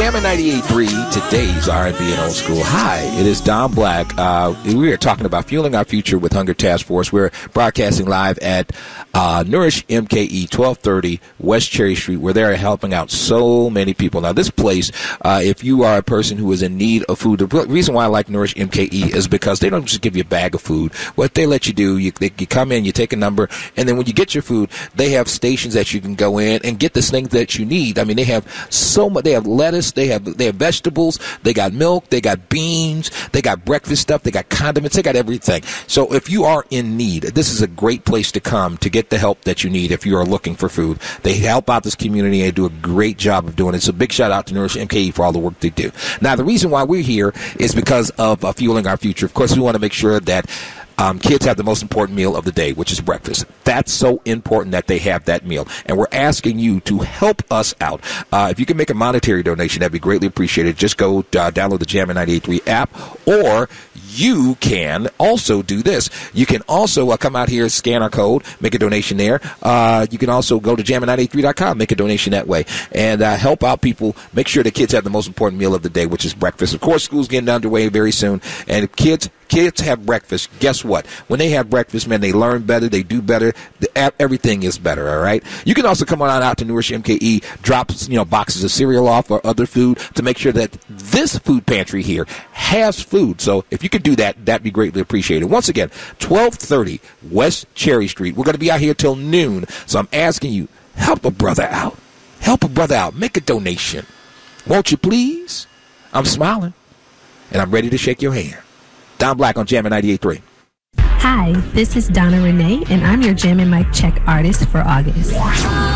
Jammin' 98.3, today's R&B and Old School. Hi, it is Don Black. We are talking about fueling our future with Hunger Task Force. We're broadcasting live at Nourish MKE, 1230 West Cherry Street, where they're helping out so many people. Now, this place, if you are a person who is in need of food, the reason why I like Nourish MKE is because they don't just give you a bag of food. What they let you do, you come in, you take a number, and then when you get your food, they have stations that you can go in and get the things that you need. I mean, they have so much. They have lettuce, they have vegetables, they got milk, they got beans, they got breakfast stuff, they got condiments, they got everything. So if you are in need, this is a great place to come to get the help that you need if you are looking for food. They help out this community and do a great job of doing it. So big shout out to Nourish MKE for all the work they do. Now, the reason why we're here is because of fueling our future. Of course, we want to make sure that kids have the most important meal of the day, which is breakfast. That's so important that they have that meal. And we're asking you to help us out. If you can make a monetary donation, that'd be greatly appreciated. Just go download the Jammin' 98.3 app, or you can also do this. You can also come out here, scan our code, make a donation there. You can also go to jammin983.com, make a donation that way, and help out people. Make sure the kids have the most important meal of the day, which is breakfast. Of course, school's getting underway very soon, and if kids have breakfast, guess what? When they have breakfast, man, they learn better, they do better, everything is better, all right? You can also come on out to Nourish MKE, drop boxes of cereal off or other food to make sure that this food pantry here has food. So if you could do that, that'd be greatly appreciated. Once again, 1230 West Cherry Street. We're going to be out here till noon, so I'm asking you, help a brother out. Help a brother out. Make a donation. Won't you please? I'm smiling, and I'm ready to shake your hand. Don Black on Jammin' 98.3. Hi, this is Donna Renee, and I'm your Jammin' Mic Check artist for August.